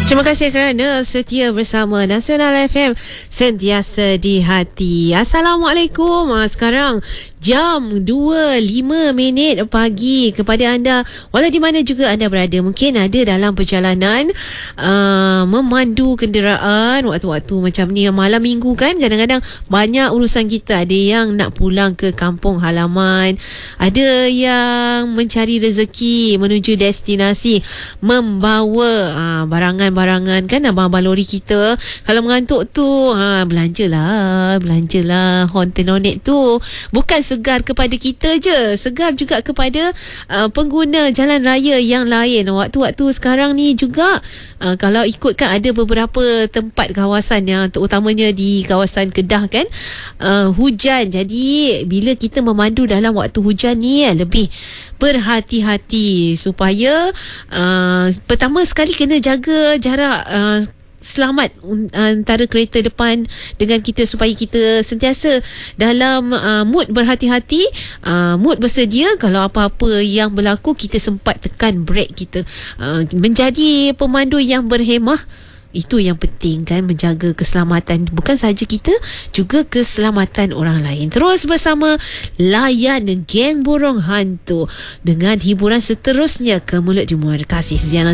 Terima kasih kerana setia bersama Nasional FM, sentiasa di hati. Assalamualaikum. Sekarang jam 2.05 pagi kepada anda, walau di mana juga anda berada. Mungkin ada dalam perjalanan memandu kenderaan waktu-waktu macam ni, malam minggu kan, kadang-kadang banyak urusan kita. Ada yang nak pulang ke kampung halaman, ada yang mencari rezeki menuju destinasi, membawa barangan-barangan kan, abang-abang lori kita kalau mengantuk tu belanjalah hontelonet tu. Bukan segar kepada kita je, segar juga kepada pengguna jalan raya yang lain. Waktu-waktu sekarang ni juga kalau ikutkan, ada beberapa tempat kawasan yang terutamanya di kawasan Kedah kan, hujan. Jadi bila kita memandu dalam waktu hujan ni, lebih berhati-hati supaya pertama sekali kena jaga jarak selamat antara kereta depan dengan kita, supaya kita sentiasa dalam mood berhati-hati, mood bersedia. Kalau apa-apa yang berlaku, kita sempat tekan brake kita. Menjadi pemandu yang berhemah, itu yang penting kan, menjaga keselamatan bukan sahaja kita, juga keselamatan orang lain. Terus bersama layan Geng Burung Hantu dengan hiburan seterusnya ke Mulut di Muara Kasih.